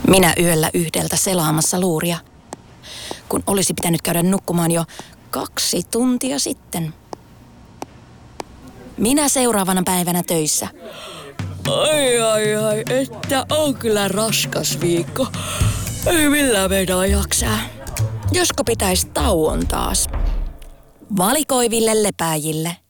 Minä yöllä 1 selaamassa luuria, kun olisi pitänyt käydä nukkumaan jo 2 tuntia sitten. Minä seuraavana päivänä töissä. Ai, että on kyllä raskas viikko. Ei millään meinaa jaksaa. Josko pitäisi tauon taas. Valikoiville lepääjille.